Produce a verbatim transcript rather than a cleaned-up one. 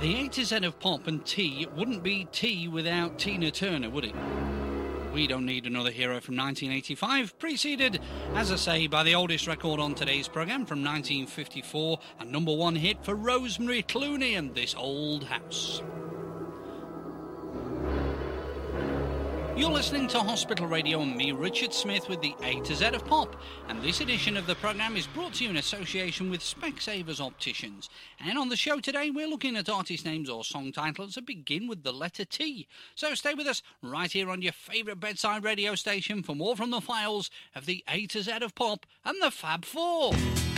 The A to Z of pop and tea wouldn't be tea without Tina Turner, would it? We Don't Need Another Hero from nineteen eighty-five, preceded, as I say, by the oldest record on today's programme from nineteen fifty-four, a number one hit for Rosemary Clooney and This Old House. You're listening to Hospital Radio and me, Richard Smith, with the A to Z of Pop, and this edition of the programme is brought to you in association with Specsavers Opticians. And on the show today, we're looking at artist names or song titles that begin with the letter T. So stay with us right here on your favourite bedside radio station for more from the files of the A to Z of Pop and the Fab Four.